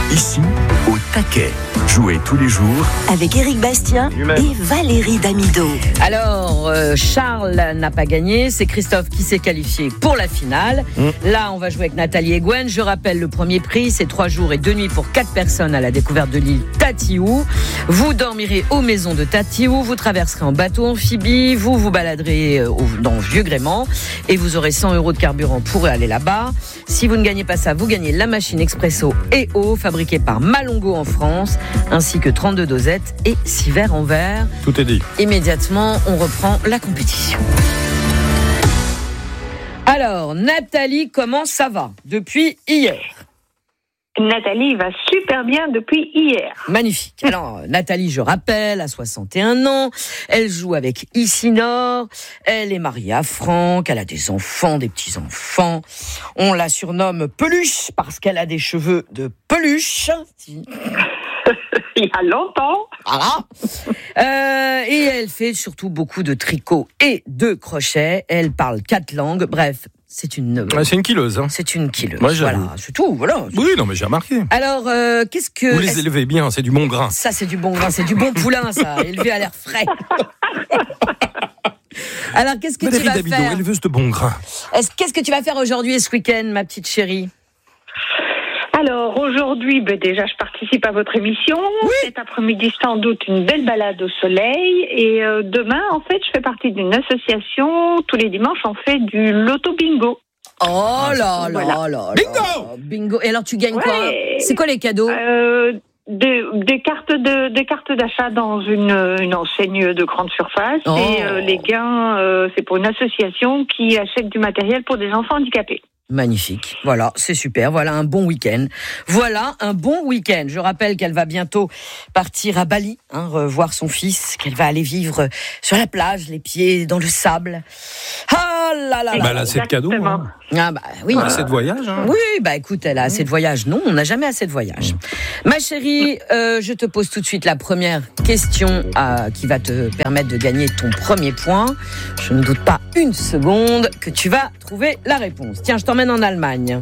Ici, au taquet. Jouez tous les jours avec Éric Bastien et Valérie Damido. Alors, Charles n'a pas gagné, c'est Christophe qui s'est qualifié pour la finale. Là, on va jouer avec Nathalie et Gwen. Je rappelle le premier prix, c'est 3 jours et 2 nuits pour 4 personnes à la découverte de l'île Tatiou. Vous dormirez aux maisons de Tatiou, vous traverserez en bateau amphibie, vous vous baladerez dans Vieux-Grément et vous aurez 100 € de carburant pour aller là-bas. Si vous ne gagnez pas ça, vous gagnez la machine expresso et eau fabriquée par Malongo en France, ainsi que 32 dosettes et 6 verres en verre. Tout est dit. Immédiatement, on reprend la compétition. Alors, Nathalie, comment ça va depuis hier ? Nathalie va super bien depuis hier. Magnifique. Alors, Nathalie, je rappelle, a 61 ans. Elle joue avec Isinor. Elle est mariée à Franck. Elle a des enfants, des petits-enfants. On la surnomme Peluche parce qu'elle a des cheveux de peluche. Il y a longtemps. Voilà. Et elle fait surtout beaucoup de tricot et de crochet. Elle parle 4 langues. Bref. C'est une quilleuse. Hein. C'est une quilleuse. Moi, voilà, c'est tout. Voilà. Oui, non, mais j'ai remarqué. Alors, qu'est-ce que... Vous les élevez bien, c'est du bon grain. Ça, c'est du bon grain, c'est du bon poulain, ça, élevé à l'air frais. Alors, qu'est-ce que Valérie tu vas Damido, faire éleveuse de bon grain. Qu'est-ce que tu vas faire aujourd'hui et ce week-end, ma petite chérie ? Alors aujourd'hui, déjà je participe à votre émission. Oui. Cet après-midi, sans doute une belle balade au soleil. Et demain, en fait, je fais partie d'une association. Tous les dimanches, on fait du loto bingo. Oh là là là. Bingo. Bingo. Et alors tu gagnes quoi ? C'est quoi les cadeaux ? Des cartes d'achat dans une enseigne de grande surface. Oh. Et les gains, c'est pour une association qui achète du matériel pour des enfants handicapés. Magnifique. Voilà, c'est super. Voilà un bon week-end. Voilà un bon week-end. Je rappelle qu'elle va bientôt partir à Bali, revoir son fils, qu'elle va aller vivre sur la plage, les pieds dans le sable. Ah là là là. Bah là, c'est le cadeau. Hein. Ah bah oui. Assez de voyages. Hein. Oui, bah écoute, elle a assez de voyages. Non, on n'a jamais assez de voyages. Ma chérie, je te pose tout de suite la première question qui va te permettre de gagner ton premier point. Je ne doute pas une seconde que tu vas trouver la réponse. Tiens, je t'emmène en Allemagne.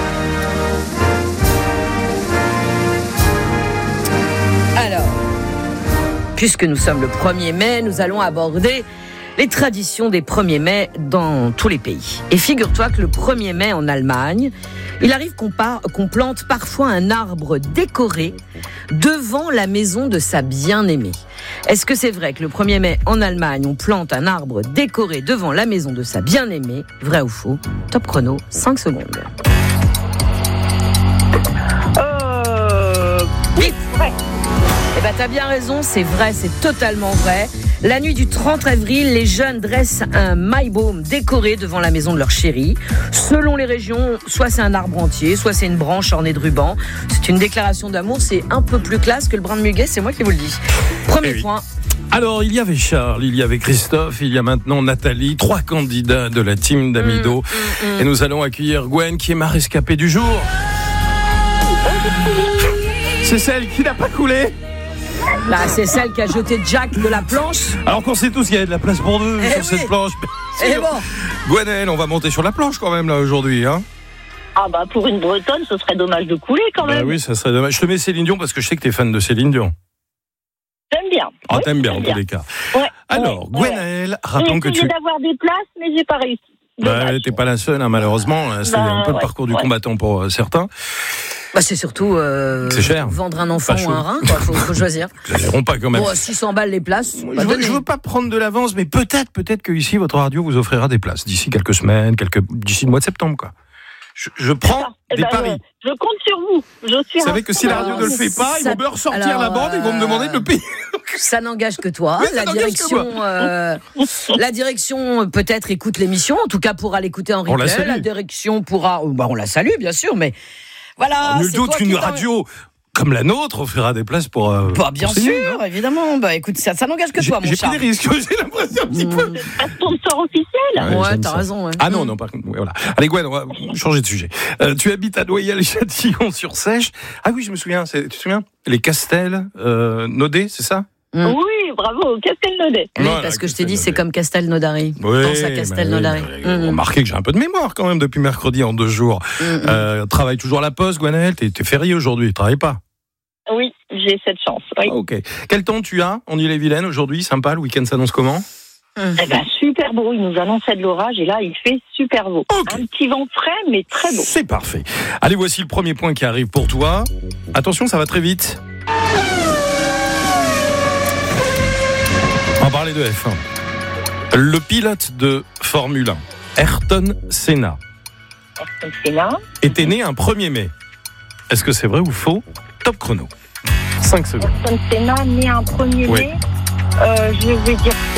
Alors, puisque nous sommes le 1er mai, nous allons aborder les traditions des 1er mai dans tous les pays. Et figure-toi que le 1er mai en Allemagne, il arrive qu'on plante parfois un arbre décoré devant la maison de sa bien-aimée. Est-ce que c'est vrai que le 1er mai en Allemagne, on plante un arbre décoré devant la maison de sa bien-aimée ? Vrai ou faux ? Top chrono, 5 secondes. Oui, vrai. Eh ben, t'as bien raison, c'est vrai, c'est totalement vrai. La nuit du 30 avril, les jeunes dressent un Maibaum décoré devant la maison de leur chérie. Selon les régions, soit c'est un arbre entier, soit c'est une branche ornée de rubans. C'est une déclaration d'amour, c'est un peu plus classe que le brin de muguet, c'est moi qui vous le dis. Premier point. Alors, il y avait Charles, il y avait Christophe, il y a maintenant Nathalie, 3 candidats de la team Damido. Et nous allons accueillir Gwen, qui est ma rescapée du jour. C'est celle qui n'a pas coulé. Là, c'est celle qui a jeté Jack de la planche. Alors qu'on sait tous qu'il y a de la place pour deux sur cette planche. Et bon. Gwenaëlle, on va monter sur la planche quand même là aujourd'hui, hein. Ah bah pour une Bretonne, ce serait dommage de couler quand même. Bah oui, ça serait dommage. Je te mets Céline Dion parce que je sais que t'es fan de Céline Dion. J'aime bien. Ah, oui, t'aimes bien en tous les cas. Ouais, alors, Gwenaëlle, rappelons que tu... J'ai essayé d'avoir des places, mais j'ai pas réussi. Bah, t'es pas la seule, hein, malheureusement. C'est un peu le parcours du combattant pour certains. Bah, c'est surtout c'est cher. Vendre un enfant ou un rein, quoi. Faut choisir. Exagérons pas quand même. Bon, 600 balles les places. Je veux pas prendre de l'avance, mais peut-être que ici votre radio vous offrira des places d'ici quelques semaines, d'ici le mois de septembre, quoi. Je prends des paris. Je compte sur vous. Vous savez que si la radio ne le fait pas, ils vont me ressortir la bande, ils vont me demander de le payer. Ça n'engage que toi. La direction peut-être écoute l'émission, en tout cas pourra l'écouter en replay. La direction pourra, on la salue bien sûr, mais voilà. Nul doute qu'une radio comme la nôtre offrira des places pour. Bien sûr, évidemment. Bah écoute, ça n'engage que toi, mon J'ai chat. pris des risques, j'ai l'impression un petit peu. Un sponsor officiel. Ouais, t'as raison. Ouais. Ah non, par contre, voilà. Allez, Gwen, on va changer de sujet. Tu habites à Noyelles-Châtillon-sur-Seiche. Ah oui, je me souviens. Tu te souviens ? Les Castels, Naudet, c'est ça ? Oui, bravo, Castelnaudais. Oui, Voilà, parce que je t'ai dit, Castelnaudais. c'est comme Castelnaudary. Oui, Pense à Castelnaudary. Remarquez que j'ai un peu de mémoire quand même depuis mercredi en 2 jours. Travaille toujours à la Poste, Gwenaëlle. T'es férié aujourd'hui, tu travailles pas. Oui, j'ai cette chance. Oui. Ah, ok. Quel temps tu as en Ille-et-Vilaine aujourd'hui? Sympa, le week-end s'annonce comment? Eh ben, super beau, il nous annonçait de l'orage et là, il fait super beau. Ok. Un petit vent frais, mais très beau. C'est parfait. Allez, voici le premier point qui arrive pour toi. Attention, ça va très vite. On va parler de F1. Le pilote de Formule 1, Ayrton Senna, était né un 1er mai. Est-ce que c'est vrai ou faux? Top chrono. 5 secondes. Ayrton Senna, né un 1er Oui. mai, je vais dire faux.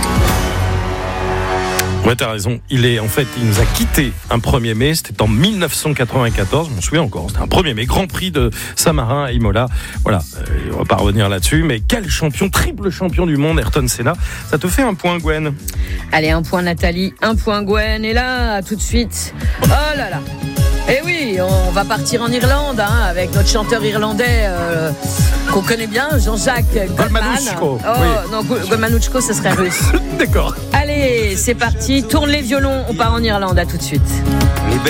Ouais, t'as raison. Il nous a quitté un 1er mai. C'était en 1994. Je m'en souviens encore. C'était un 1er mai. Grand Prix de Saint-Marin à Imola. Voilà. On va pas revenir là-dessus. Mais quel champion, triple champion du monde, Ayrton Senna. Ça te fait un point, Gwen. Allez, 1 point Nathalie, 1 point Gwen. Et là, tout de suite, oh là là. Eh oui, on va partir en Irlande avec notre chanteur irlandais qu'on connaît bien, Jean-Jacques Goldman. Golmanuchko, Oh oui. non, Golmanuchko, ce serait russe. D'accord. Allez, c'est parti. Tourne les violons. On part en Irlande. À tout de suite. Les